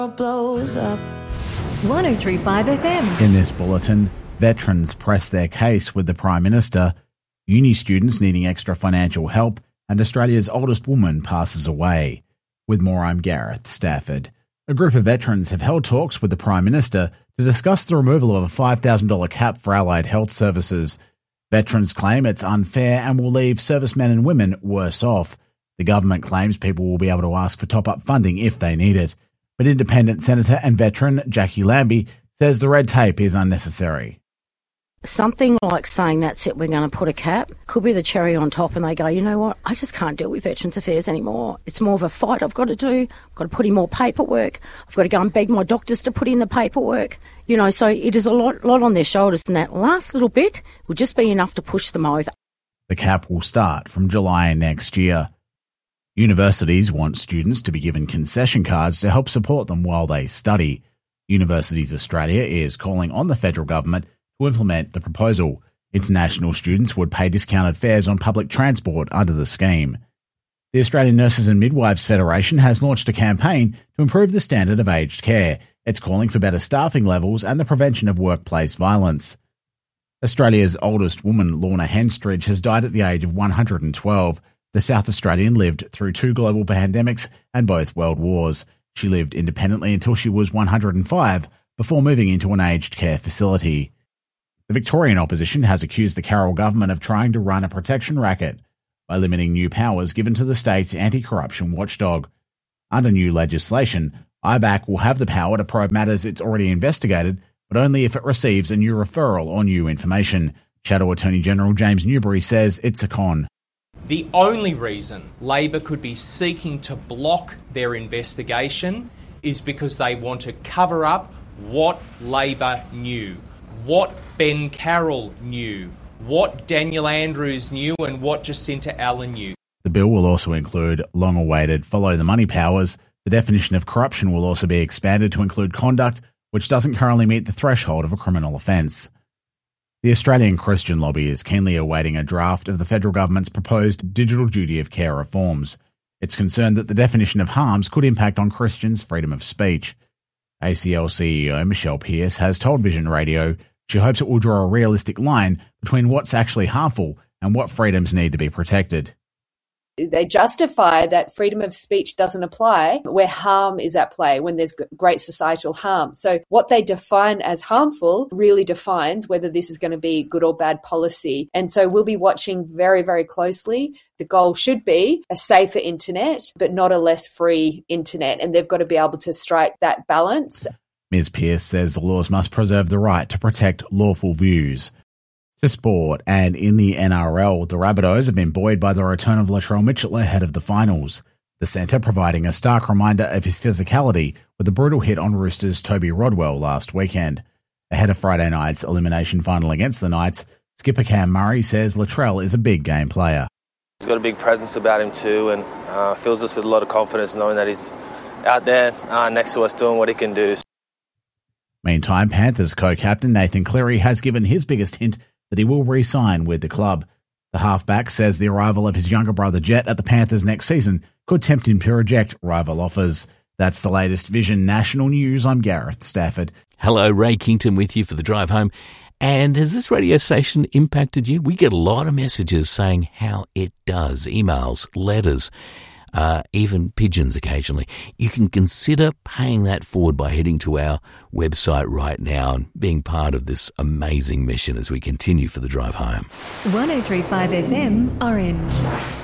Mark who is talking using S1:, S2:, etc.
S1: blows up.
S2: 103.5 FM.
S3: In this bulletin, veterans press their case with the Prime Minister, uni students needing extra financial help, and Australia's oldest woman passes away. With more, I'm Gareth Stafford. A group of veterans have held talks with the Prime Minister to discuss the removal of a $5,000 cap for allied health services. Veterans claim it's unfair and will leave servicemen and women worse off. The government claims people will be able to ask for top-up funding if they need it. But independent Senator and veteran Jackie Lambie says the red tape is unnecessary.
S4: Something like saying that's it, we're going to put a cap, could be the cherry on top, and they go, you know what, I just can't deal with Veterans Affairs anymore. It's more of a fight I've got to do. I've got to put in more paperwork. I've got to go and beg my doctors to put in the paperwork. You know, so it is a lot on their shoulders, and that last little bit will just be enough to push them over.
S3: The cap will start from July next year. Universities want students to be given concession cards to help support them while they study. Universities Australia is calling on the federal government to implement the proposal. International students would pay discounted fares on public transport under the scheme. The Australian Nurses and Midwives Federation has launched a campaign to improve the standard of aged care. It's calling for better staffing levels and the prevention of workplace violence. Australia's oldest woman, Lorna Henstridge, has died at the age of 112. The South Australian lived through 2 global pandemics and both world wars. She lived independently until she was 105 before moving into an aged care facility. The Victorian opposition has accused the Carroll government of trying to run a protection racket by limiting new powers given to the state's anti-corruption watchdog. Under new legislation, IBAC will have the power to probe matters it's already investigated, but only if it receives a new referral or new information. Shadow Attorney General James Newbury says it's a con.
S5: The only reason Labor could be seeking to block their investigation is because they want to cover up what Labor knew, what Ben Carroll knew, what Daniel Andrews knew, and what Jacinta Allen knew.
S3: The bill will also include long-awaited follow-the-money powers. The definition of corruption will also be expanded to include conduct which doesn't currently meet the threshold of a criminal offence. The Australian Christian Lobby is keenly awaiting a draft of the federal government's proposed digital duty of care reforms. It's concerned that the definition of harms could impact on Christians' freedom of speech. ACL CEO Michelle Pearce has told Vision Radio she hopes it will draw a realistic line between what's actually harmful and what freedoms need to be protected.
S6: They justify that freedom of speech doesn't apply where harm is at play, when there's great societal harm. So what they define as harmful really defines whether this is going to be good or bad policy. And so we'll be watching very, very closely. The goal should be a safer internet, but not a less free internet. And they've got to be able to strike that balance.
S3: Ms. Pearce says the laws must preserve the right to protect lawful views. To sport, and in the NRL, the Rabbitohs have been buoyed by the return of Latrell Mitchell ahead of the finals. The centre providing a stark reminder of his physicality with a brutal hit on Roosters' Toby Rodwell last weekend. Ahead of Friday night's elimination final against the Knights, skipper Cam Murray says Latrell is a big game player.
S7: He's got a big presence about him too, and fills us with a lot of confidence knowing that he's out there next to us doing what he can do.
S3: Meantime, Panthers co-captain Nathan Cleary has given his biggest hint that he will re-sign with the club. The halfback says the arrival of his younger brother Jet at the Panthers next season could tempt him to reject rival offers. That's the latest Vision National News. I'm Gareth Stafford.
S8: Hello, Ray Kington with you for the drive home. And has this radio station impacted you? We get a lot of messages saying how it does. Emails, letters, even pigeons occasionally. You can consider paying that forward by heading to our website right now and being part of this amazing mission as we continue for the drive home.
S2: 103.5 FM Orange.